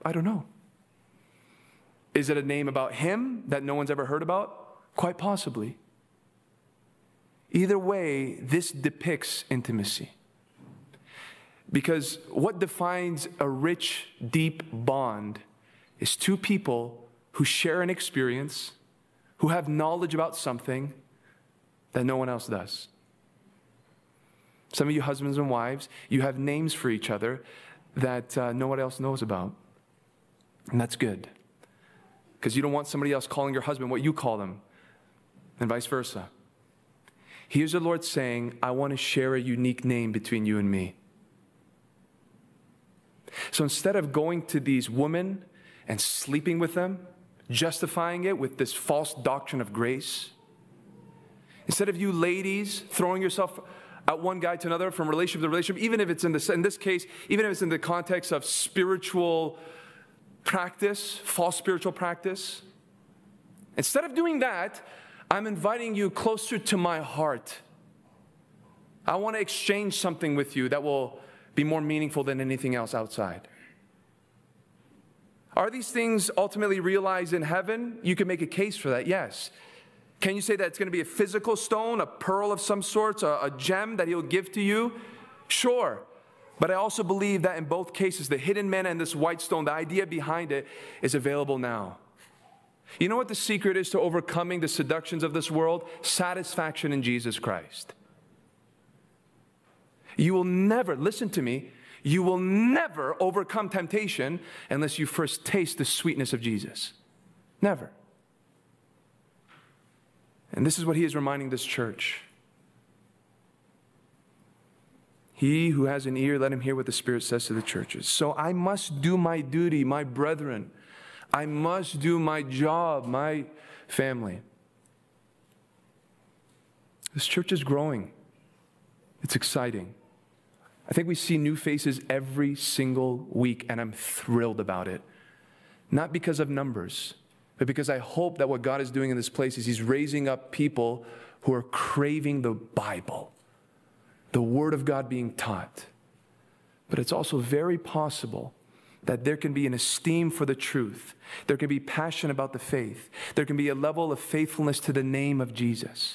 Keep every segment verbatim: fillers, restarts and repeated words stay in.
I don't know. Is it a name about him that no one's ever heard about? Quite possibly. Either way, this depicts intimacy. Because what defines a rich, deep bond is two people who share an experience, who have knowledge about something that no one else does. Some of you husbands and wives, you have names for each other that uh, no one else knows about. And that's good. Because you don't want somebody else calling your husband what you call them, and vice versa. Here's the Lord saying, I want to share a unique name between you and me. So instead of going to these women and sleeping with them, justifying it with this false doctrine of grace, instead of you ladies throwing yourself at one guy to another from relationship to relationship, even if it's in this, in this case, even if it's in the context of spiritual practice, false spiritual practice, instead of doing that, I'm inviting you closer to my heart. I want to exchange something with you that will be more meaningful than anything else outside. Are these things ultimately realized in heaven? You can make a case for that, yes. Can you say that it's going to be a physical stone, a pearl of some sort, a, a gem that he'll give to you? Sure. But I also believe that in both cases, the hidden manna and this white stone, the idea behind it is available now. You know what the secret is to overcoming the seductions of this world? Satisfaction in Jesus Christ. You will never, listen to me, you will never overcome temptation unless you first taste the sweetness of Jesus. Never. And this is what he is reminding this church. He who has an ear, let him hear what the Spirit says to the churches. So I must do my duty, my brethren. I must do my job, my family. This church is growing. It's exciting. I think we see new faces every single week, and I'm thrilled about it. Not because of numbers, but because I hope that what God is doing in this place is he's raising up people who are craving the Bible, the Word of God being taught. But it's also very possible that there can be an esteem for the truth. There can be passion about the faith. There can be a level of faithfulness to the name of Jesus,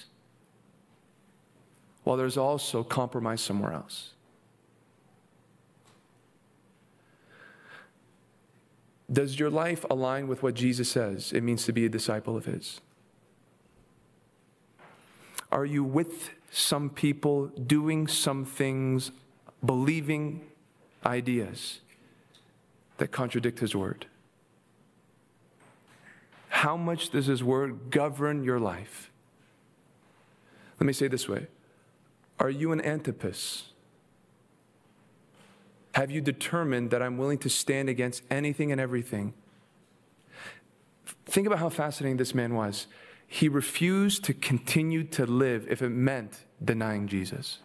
while there's also compromise somewhere else. Does your life align with what Jesus says it means to be a disciple of his? Are you with some people doing some things, believing ideas that contradict his word? How much does his word govern your life? Let me say it this way. Are you an Antipas? Have you determined that I'm willing to stand against anything and everything? Think about how fascinating this man was. He refused to continue to live if it meant denying Jesus.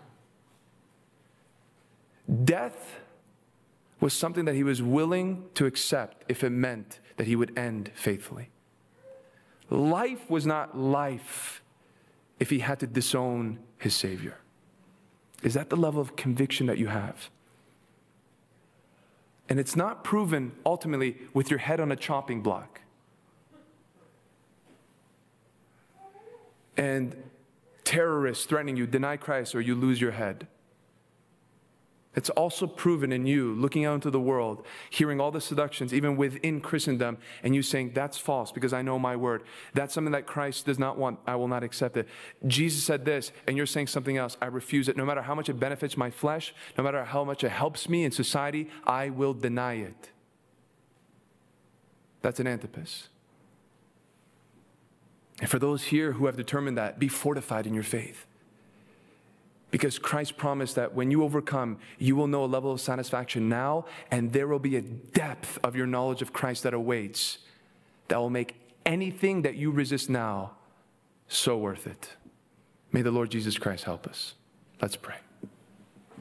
Death was something that he was willing to accept if it meant that he would end faithfully. Life was not life if he had to disown his Savior. Is that the level of conviction that you have? And it's not proven ultimately with your head on a chopping block. And terrorists threatening you, deny Christ or you lose your head. It's also proven in you looking out into the world, hearing all the seductions, even within Christendom, and you saying, that's false because I know my word. That's something that Christ does not want. I will not accept it. Jesus said this, and you're saying something else. I refuse it. No matter how much it benefits my flesh, no matter how much it helps me in society, I will deny it. That's an Antipas. And for those here who have determined that, be fortified in your faith. Because Christ promised that when you overcome, you will know a level of satisfaction now, and there will be a depth of your knowledge of Christ that awaits that will make anything that you resist now so worth it. May the Lord Jesus Christ help us. Let's pray.